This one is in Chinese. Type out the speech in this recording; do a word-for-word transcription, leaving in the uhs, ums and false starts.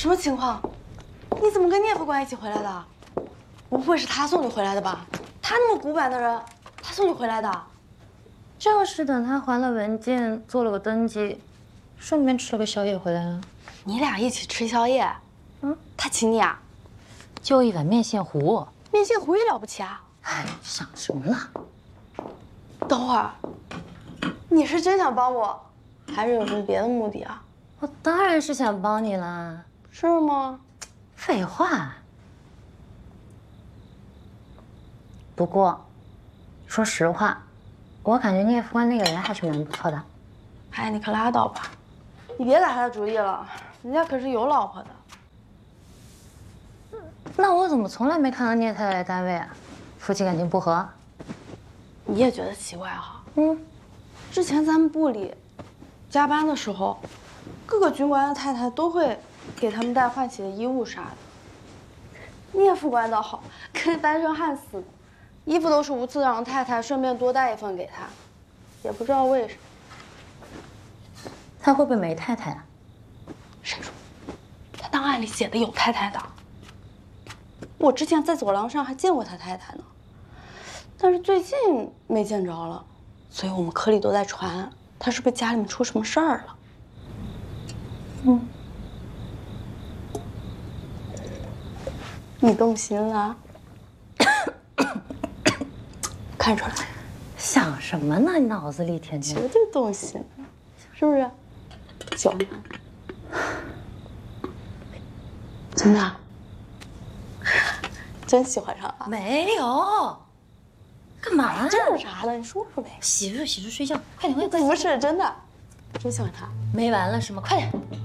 么情况？你怎么跟聂副官一起回来的？不会是他送你回来的吧？他那么古板的人，他送你回来的？ 就是等他还了文件，做了个登记，顺便吃了个宵夜回来了。 你俩一起吃宵夜？嗯，他请你啊？ 就一碗面线糊。 面线糊也了不起啊？ 哎，想什么呢？ 等会儿，你是真想帮我，还是有什么别的目的啊？ 我当然是想帮你啦。 是吗？ 废话。不过，说实话，我感觉聂副官那个人还是蛮不错的。 哎，你可拉倒吧，你别打他的主意了，人家可是有老婆的。 那我怎么从来没看到聂太太来单位啊？夫妻感情不和？ 你也觉得奇怪哈？ 嗯， 之前咱们部里加班的时候，各个军官的太太都会给他们带换洗的衣物啥的。聂副官倒好，跟单身汉似的，衣服都是无次让太太顺便多带一份给他，也不知道为什么。 他会不会没太太啊？ 谁说？他档案里写的有太太的。我之前在走廊上还见过他太太呢，但是最近没见着了，所以我们科里都在传他是不是家里面出什么事儿了。嗯，你动心了？看出来。 想什么呢？你脑子里天天绝对动心，是不是？酒呢？怎么样？真喜欢上了？ 没有。干嘛呢？ 这有啥的？你说说呗。 洗漱洗漱睡觉，快点快点。 不是真的，真喜欢他。 没完了是吗？快点。